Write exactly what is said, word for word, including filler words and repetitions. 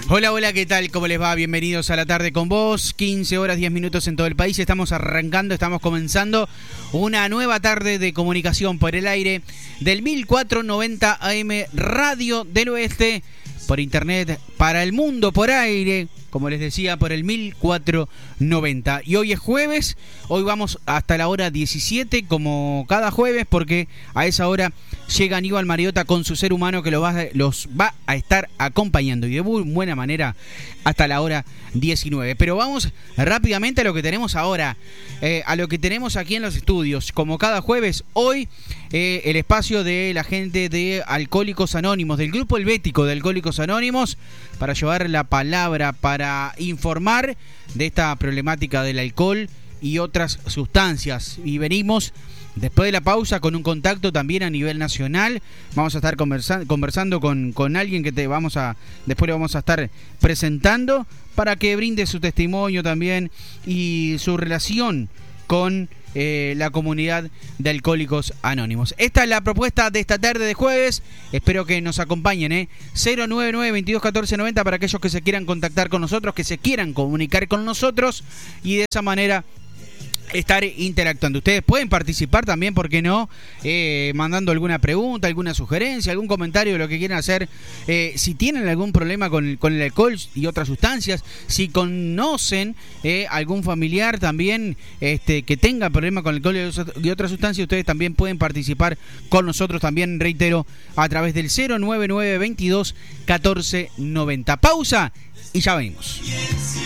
Hola, hola, ¿qué tal? ¿Cómo les va? Bienvenidos a la tarde con vos. quince horas, diez minutos en todo el país. Estamos arrancando, estamos comenzando una nueva tarde de comunicación por el aire del mil cuatrocientos noventa A M Radio del Oeste, por internet para el mundo, por aire, como les decía, por el mil cuatrocientos noventa. Y hoy es jueves, hoy vamos hasta la hora diecisiete, como cada jueves, porque a esa hora llega Aníbal Mariota con su ser humano que los va, los va a estar acompañando, y de muy buena manera hasta la hora diecinueve. Pero vamos rápidamente a lo que tenemos ahora, eh, a lo que tenemos aquí en los estudios. Como cada jueves, hoy eh, el espacio de la gente de Alcohólicos Anónimos, del Grupo Helvético de Alcohólicos Anónimos, para llevar la palabra, para informar de esta problemática del alcohol y otras sustancias. Y venimos después de la pausa con un contacto también a nivel nacional. Vamos a estar conversa- conversando con, con alguien que te vamos a después le vamos a estar presentando para que brinde su testimonio también y su relación con eh, la comunidad de Alcohólicos Anónimos. Esta es la propuesta de esta tarde de jueves. Espero que nos acompañen, ¿eh? cero nueve nueve, veintidós, catorce, noventa para aquellos que se quieran contactar con nosotros, que se quieran comunicar con nosotros y de esa manera estar interactuando. Ustedes pueden participar también, ¿por qué no? Eh, mandando alguna pregunta, alguna sugerencia, algún comentario de lo que quieran hacer. Eh, si tienen algún problema con el, con el alcohol y otras sustancias, si conocen eh, algún familiar también este, que tenga problema con el alcohol y otras sustancias, ustedes también pueden participar con nosotros también, reitero, a través del cero nueve nueve, veintidós, catorce, noventa. Pausa y ya venimos.